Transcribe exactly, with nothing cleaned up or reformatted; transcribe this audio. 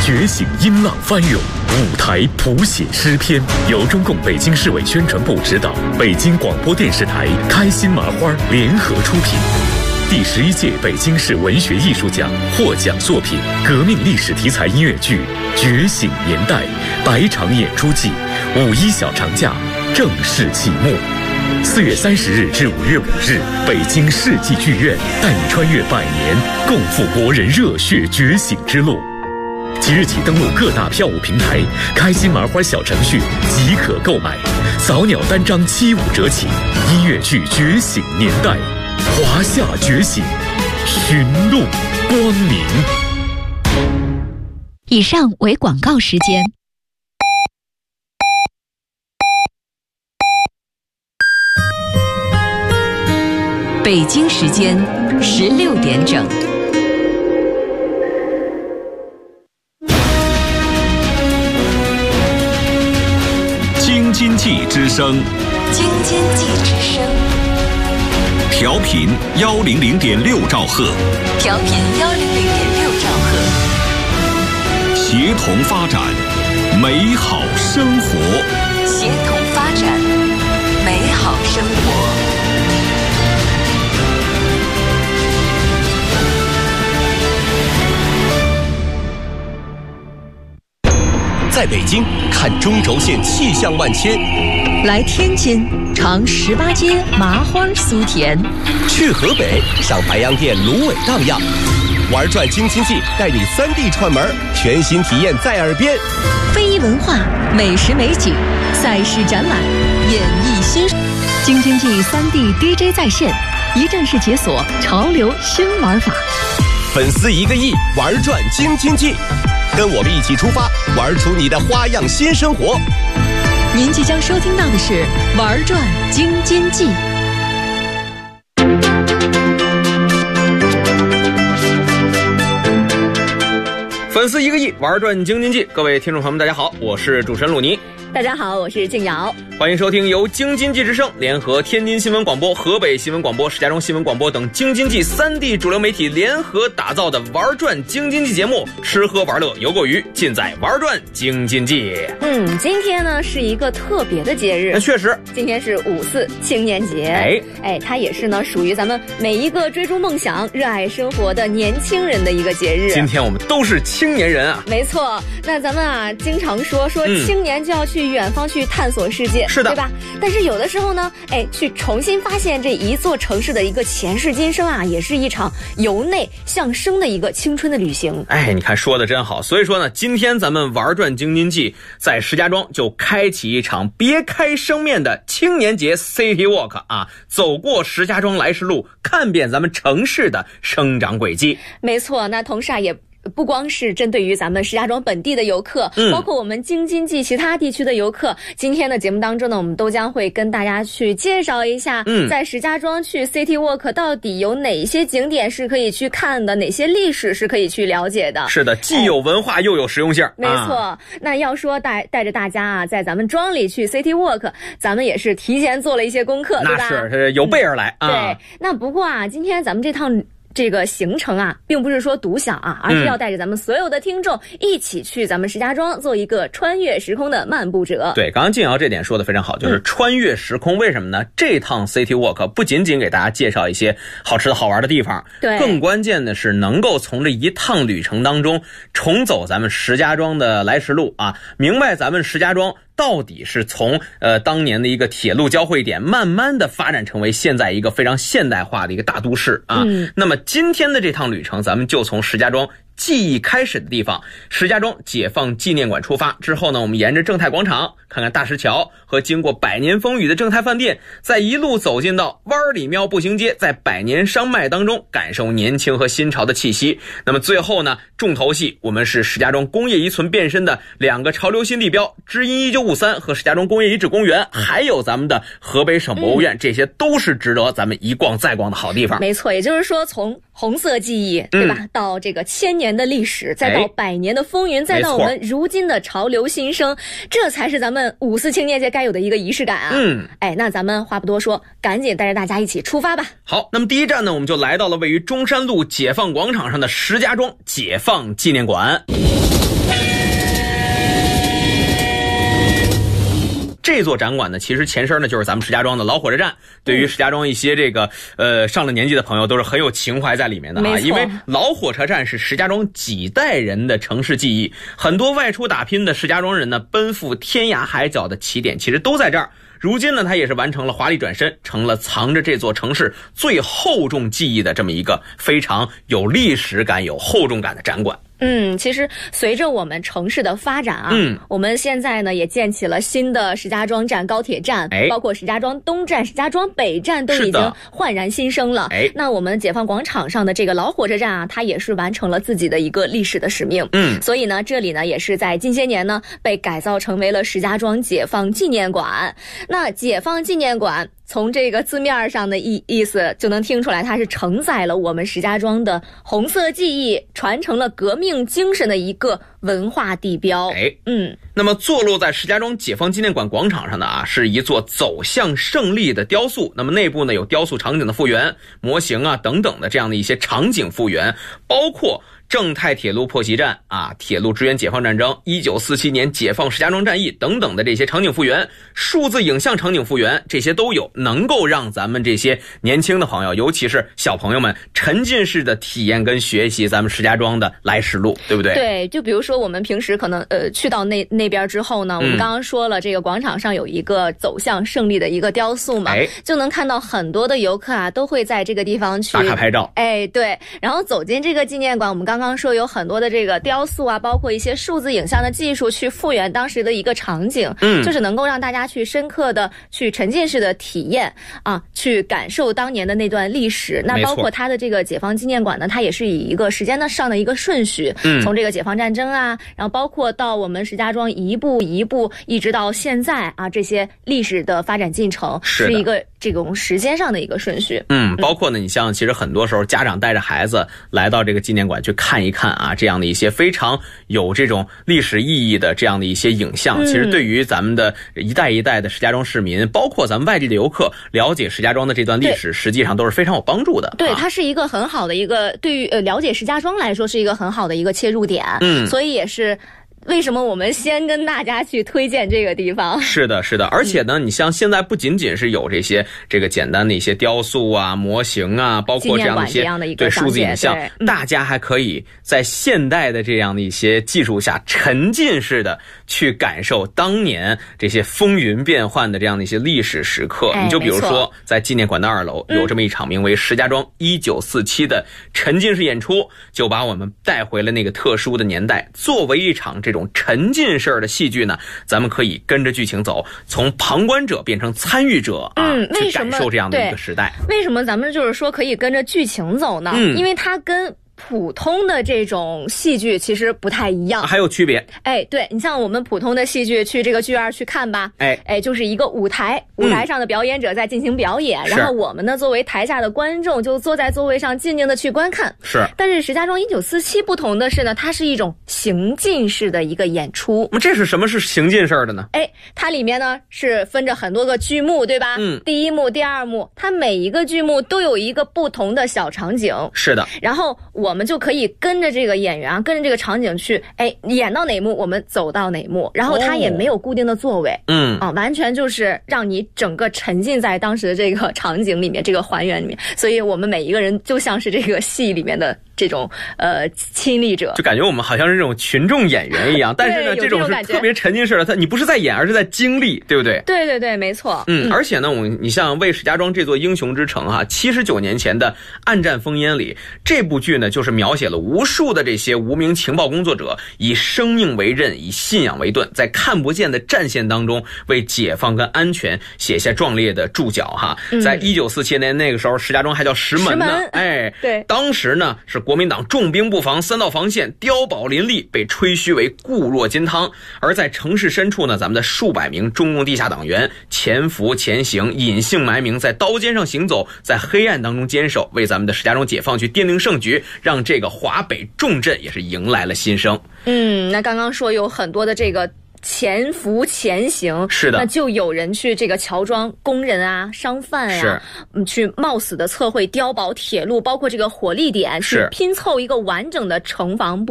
觉醒音浪翻涌，舞台谱写诗篇，由中共北京市委宣传部指导，北京广播电视台开心麻花联合出品。第十一届北京市文学艺术奖获奖作品革命历史题材音乐剧《觉醒年代》百场演出季五一小长假正式启幕。四月三十日至五月五日，北京世纪剧院带你穿越百年，共赴国人热血觉醒之路。即日起登录各大票务平台，开心麻花小程序即可购买，扫鸟单张七五折起。音乐剧《觉醒年代》，华夏觉醒，寻路光明。 以上为广告时间。北京时间十六点整。 京津冀之声， 京津冀之声， 调频幺零零点六兆赫， 调频幺零零点六兆赫， 协同发展，美好生活， 协同发展，美好生活。 在北京看中轴线气象万千， 来天津尝十八街麻花酥甜， 去河北上白洋淀芦苇荡漾，玩转京津冀带你三 D 串门，全新体验在耳边。 非遗文化、美食美景、赛事展览、演艺新京津冀三 D D J 在线，一站式解锁潮流新玩法。 粉丝一个亿，玩转京津冀。跟我们一起出发，玩出你的花样新生活。 您即将收听到的是《玩转京津冀》。 粉丝一个亿，玩转京津冀。各位听众朋友们，大家好，我是主持人鲁尼。 大家好，我是静瑶， 欢迎收听由京津冀之声联合天津新闻广播、河北新闻广播、石家庄新闻广播等京津冀三地主流媒体联合打造的玩转京津冀节目，吃喝玩乐游过鱼，尽在玩转京津冀。 嗯，今天呢是一个特别的节日， 那确实， 今天是五四青年节，哎哎，它也是呢属于咱们每一个追逐梦想、热爱生活的年轻人的一个节日。 今天我们都是青年人啊， 没错。那咱们啊经常说说青年就要去远方去探索世界， 是的， 对吧？但是有的时候呢，哎，去重新发现这一座城市的一个前世今生啊，也是一场由内向生的一个青春的旅行。 哎，你看说的真好。所以说呢，今天咱们玩转京津冀，在石家庄就开启一场别开生面的青年节 City Walk 啊，走过石家庄来时路，看遍咱们城市的生长轨迹。 没错，那同时啊也不光是针对于咱们石家庄本地的游客，嗯，包括我们京津冀其他地区的游客，今天的节目当中呢，我们都将会跟大家去介绍一下，嗯，在石家庄去 City Walk 到底有哪些景点是可以去看的，哪些历史是可以去了解的。 是的，既有文化又有实用性。 没错，啊，那要说带带着大家啊，在咱们庄里去 City Walk， 咱们也是提前做了一些功课，对吧？ 那是有备而来，嗯， 啊。对，那不过啊，今天咱们这趟这个行程啊，并不是说独享啊，而是要带着咱们所有的听众一起去咱们石家庄做一个穿越时空的漫步者。 对，刚刚静瑶这点说的非常好，就是穿越时空。嗯，为什么呢？这趟 City Walk 不仅仅给大家介绍一些好吃的好玩的地方， 对， 更关键的是能够从这一趟旅程当中重走咱们石家庄的来时路啊，明白咱们石家庄到底是从呃当年的一个铁路交汇点，慢慢的发展成为现在一个非常现代化的一个大都市啊。嗯，那么今天的这趟旅程，咱们就从石家庄记忆开始的地方石家庄解放纪念馆出发，之后呢，我们沿着正太广场看看大石桥和经过百年风雨的正太饭店，再一路走进到湾里庙步行街，在百年商脉当中感受年轻和新潮的气息。那么最后呢，重头戏我们是石家庄工业遗存变身的两个潮流新地标知音一九五三和石家庄工业遗址公园，还有咱们的河北省博物院，嗯，这些都是值得咱们一逛再逛的好地方。 没错，也就是说从红色记忆，对吧，嗯，到这个千年的历史，再到百年的风云，再到我们如今的潮流新生，这才是咱们五四青年节该有的一个仪式感啊。嗯，哎，那咱们话不多说，赶紧带着大家一起出发吧。 好，那么第一站呢，我们就来到了位于中山路解放广场上的石家庄解放纪念馆。 这座展馆呢，其实前身呢就是咱们石家庄的老火车站，对于石家庄一些这个呃上了年纪的朋友都是很有情怀在里面的啊，因为老火车站是石家庄几代人的城市记忆，很多外出打拼的石家庄人呢，奔赴天涯海角的起点其实都在这儿。如今呢，它也是完成了华丽转身，成了藏着这座城市最厚重记忆的这么一个非常有历史感、有厚重感的展馆。 嗯，其实随着我们城市的发展啊，嗯，我们现在呢也建起了新的石家庄站高铁站，哎，包括石家庄东站、石家庄北站都已经焕然新生了。哎，那我们解放广场上的这个老火车站啊，它也是完成了自己的一个历史的使命。嗯，所以呢，这里呢也是在近些年呢被改造成为了石家庄解放纪念馆。那解放纪念馆，从这个字面上的意意思就能听出来，它是承载了我们石家庄的红色记忆，传承了革命精神的一个文化地标。 哎，嗯，那么坐落在石家庄解放纪念馆广场上的啊，是一座走向胜利的雕塑。那么内部呢有雕塑场景的复原、模型啊等等的这样的一些场景复原，包括正太铁路破袭战啊，铁路支援解放战争，一九四七年解放石家庄战役等等的这些场景复原，数字影像场景复原，这些都有，能够让咱们这些年轻的朋友，尤其是小朋友们，沉浸式的体验跟学习咱们石家庄的来时路，对不对？ 对，就比如说我们平时可能呃去到那那边之后呢，我们刚刚说了，这个广场上有一个走向胜利的一个雕塑嘛，哎，就能看到很多的游客啊都会在这个地方去打卡拍照。 哎，对，然后走进这个纪念馆，我们刚刚刚刚说有很多的这个雕塑啊，包括一些数字影像的技术去复原当时的一个场景，嗯，就是能够让大家去深刻的去沉浸式的体验啊，去感受当年的那段历史。那包括它的这个解放纪念馆呢，它也是以一个时间的上的一个顺序，嗯，从这个解放战争啊，然后包括到我们石家庄一步一步一直到现在啊，这些历史的发展进程是一个这种时间上的一个顺序。 嗯，包括呢，你像其实很多时候家长带着孩子来到这个纪念馆去看一看啊，这样的一些非常有这种历史意义的这样的一些影像，嗯，其实对于咱们的一代一代的石家庄市民，包括咱们外地的游客了解石家庄的这段历史，实际上都是非常有帮助的。 对，啊，它是一个很好的一个对于呃了解石家庄来说是一个很好的一个切入点。嗯，所以也是为什么我们先跟大家去推荐这个地方？ 是的，是的，而且呢，嗯，你像现在不仅仅是有这些这个简单的一些雕塑啊、模型啊，包括这样的一些对数字影像，嗯，大家还可以在现代的这样的一些技术下，沉浸式的去感受当年这些风云变幻的这样的一些历史时刻。哎，你就比如说，在纪念馆的二楼有这么一场名为《石家庄一九四七》的沉浸式演出，就把我们带回了那个特殊的年代，作为一场这这种沉浸式的戏剧呢，咱们可以跟着剧情走，从旁观者变成参与者啊，嗯，去感受这样的一个时代。 为什么咱们就是说可以跟着剧情走呢？嗯，因为它跟普通的这种戏剧其实不太一样， 啊，还有区别。 哎，对，你像我们普通的戏剧去这个剧院去看吧，哎哎，就是一个舞台，舞台上的表演者在进行表演，嗯，然后我们呢作为台下的观众就坐在座位上静静的去观看。 是， 但是石家庄一九四七不同的是呢，它是一种行进式的一个演出。 那这是什么是行进式的呢？ 哎，它里面呢是分着很多个剧目，对吧？嗯，第一幕、第二幕，它每一个剧目都有一个不同的小场景。 是的， 然后我们就可以跟着这个演员啊，跟着这个场景去，哎，演到哪幕我们走到哪幕，然后它也没有固定的座位，哦，嗯啊，完全就是让你整个沉浸在当时的这个场景里面，这个还原里面，所以我们每一个人就像是这个戏里面的这种呃亲历者， 就感觉我们好像是这种群众演员一样，但是呢，这种是特别沉浸式的，它你不是在演，而是在经历，对不对？ 对对对，没错。 嗯，而且呢，我你像为石家庄这座英雄之城哈，七十九年前的《暗战烽烟》里，这部剧呢就是描写了无数的这些无名情报工作者以生命为刃，以信仰为盾，在看不见的战线当中为解放跟安全写下壮烈的注脚哈。嗯，在一九四七年那个时候，石家庄还叫石门呢，门哎， 对， 当时呢是国民党重兵布防，三道防线碉堡林立，被吹嘘为固若金汤。而在城市深处呢，咱们的数百名中共地下党员潜伏潜行，隐姓埋名，在刀尖上行走，在黑暗当中坚守，为咱们的石家庄解放去奠定胜局，让这个华北重镇也是迎来了新生。 嗯，那刚刚说有很多的这个潜伏潜行， 是的， 那就有人去这个乔装工人啊、商贩呀、啊，嗯，去冒死的测绘碉堡、铁路，包括这个火力点，去拼凑一个完整的城防部。